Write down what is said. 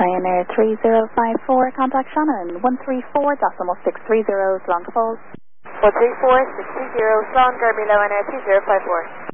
Ryanair 3054, contact Shannon 134.630, Salon Falls. 134.630, Salon, Germany, Ryanair 3054.